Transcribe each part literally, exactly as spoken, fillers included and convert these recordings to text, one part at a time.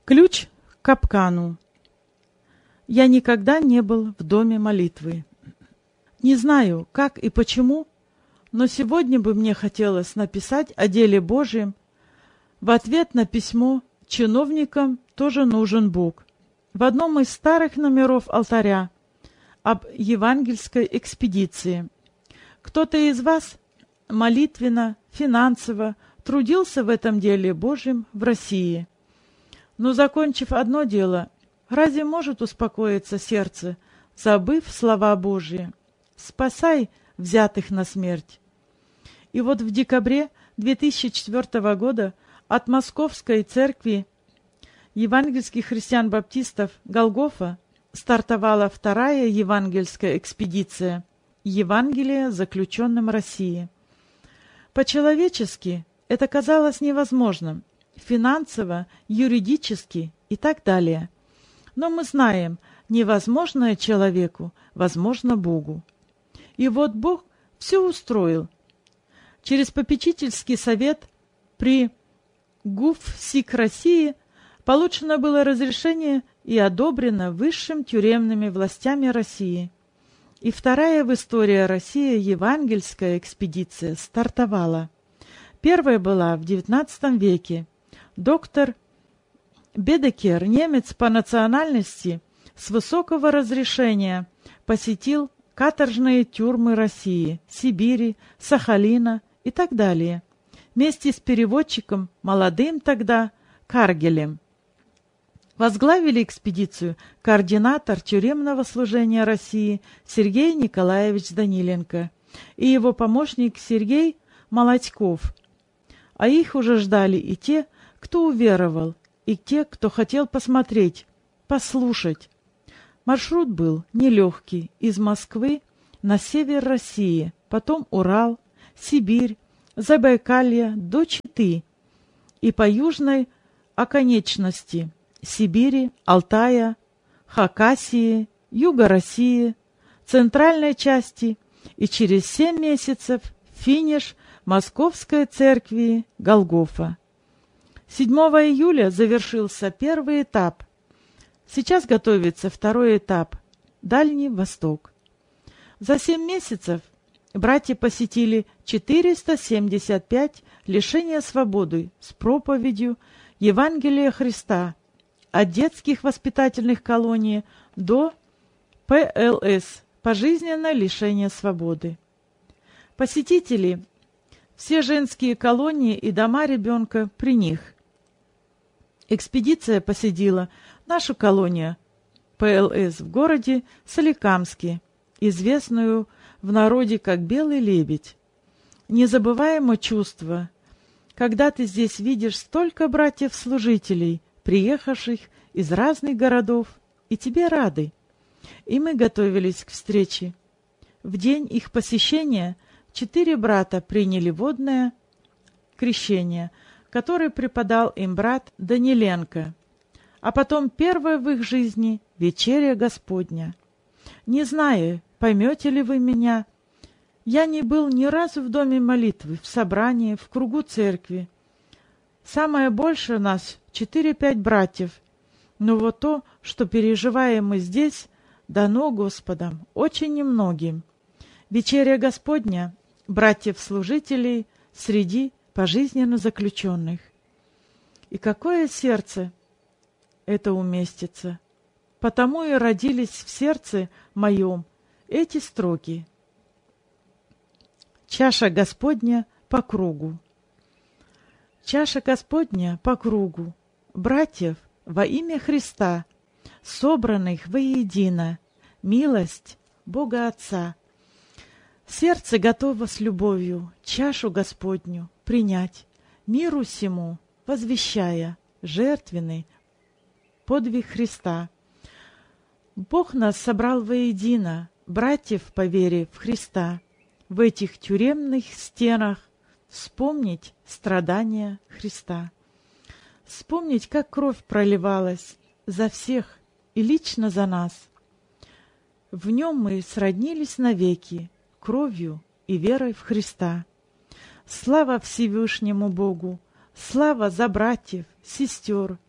Ключ к капкану. Я никогда не был в доме молитвы. Не знаю, как и почему, но сегодня бы мне хотелось написать о деле Божьем. В ответ на письмо чиновникам тоже нужен Бог. В одном из старых номеров алтаря об евангельской экспедиции. Кто-то из вас молитвенно, финансово трудился в этом деле Божьем в России. Но, закончив одно дело, разве может успокоиться сердце, забыв слова Божьи? «Спасай взятых на смерть». И вот в декабре две тысячи четвёртого года от Московской церкви евангельских христиан-баптистов Голгофа стартовала вторая евангельская экспедиция «Евангелие заключенным России». По-человечески это казалось невозможным, финансово, юридически и так далее. Но мы знаем, невозможное человеку возможно Богу. И вот Бог все устроил. Через попечительский совет при ГУФСИК России получено было разрешение и одобрено высшим тюремными властями России. И вторая в истории России евангельская экспедиция стартовала. Первая была в девятнадцатом веке. Доктор Бедекер, немец по национальности, с высокого разрешения посетил каторжные тюрьмы России, Сибири, Сахалина и так далее, вместе с переводчиком, молодым тогда, Каргелем. Возглавили экспедицию координатор тюремного служения России Сергей Николаевич Даниленко и его помощник Сергей Молодьков. А их уже ждали и те, кто уверовал, и те, кто хотел посмотреть, послушать. Маршрут был нелегкий, из Москвы на север России, потом Урал, Сибирь, Забайкалье до Читы и по южной оконечности Сибири, Алтая, Хакасии, Юга России, центральной части и через семь месяцев финиш Московской церкви Голгофа. седьмого июля завершился первый этап. Сейчас готовится второй этап – Дальний Восток. За семь месяцев братья посетили четыреста семьдесят пять лишения свободы с проповедью Евангелия Христа от детских воспитательных колоний до ПЛС – пожизненное лишение свободы. Посетители – все женские колонии и дома ребенка при них. Экспедиция посетила нашу колонию ПЛС в городе Соликамске, известную в народе как Белый лебедь. Незабываемое чувство, когда ты здесь видишь столько братьев-служителей, приехавших из разных городов, и тебе рады. И мы готовились к встрече. В день их посещения четыре брата приняли водное крещение, который преподал им брат Даниленко, а потом первая в их жизни вечеря Господня. Не знаю, поймете ли вы меня, я не был ни разу в доме молитвы, в собрании, в кругу церкви. Самое больше нас четыре-пять братьев, но вот то, что переживаем мы здесь, дано Господом очень немногим. Вечеря Господня братьев-служителей среди пожизненно заключенных. И какое сердце это уместится! Потому и родились в сердце моем эти строки. Чаша Господня по кругу. Чаша Господня по кругу, братьев во имя Христа, собранных воедино, милость Бога Отца. Сердце готово с любовью чашу Господню принять, миру сему возвещая жертвенный подвиг Христа. Бог нас собрал воедино, братьев по вере в Христа, в этих тюремных стенах вспомнить страдания Христа. Вспомнить, как кровь проливалась за всех и лично за нас. В нем мы сроднились навеки, кровью и верой в Христа. Слава Всевышнему Богу! Слава за братьев, сестер,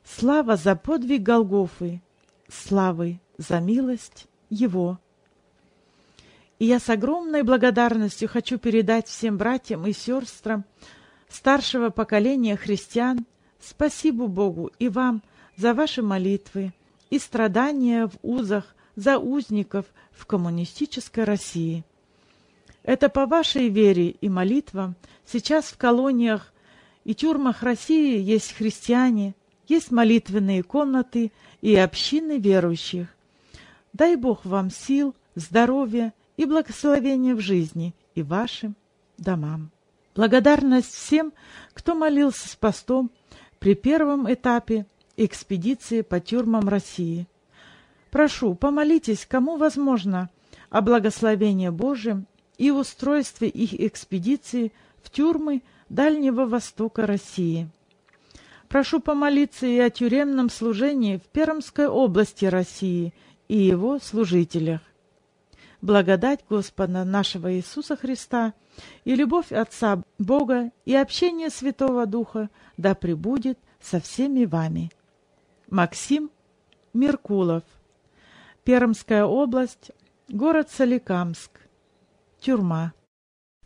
Слава за подвиг Голгофы, славы за милость Его. И я с огромной благодарностью хочу передать всем братьям и сестрам старшего поколения христиан спасибо Богу и вам за ваши молитвы и страдания в узах за узников в коммунистической России. Это по вашей вере и молитвам сейчас в колониях и тюрьмах России есть христиане, есть молитвенные комнаты и общины верующих. Дай Бог вам сил, здоровья и благословения в жизни и вашим домам. Благодарность всем, кто молился с постом при первом этапе экспедиции по тюрьмам России. Прошу, помолитесь, кому возможно, о благословении Божьем и устройстве их экспедиции в тюрьмы Дальнего Востока России. Прошу помолиться и о тюремном служении в Пермской области России и его служителях. Благодать Господа нашего Иисуса Христа и любовь Отца Бога и общение Святого Духа да пребудет со всеми вами. Максим Меркулов. Пермская область, город Соликамск. Тюрьма.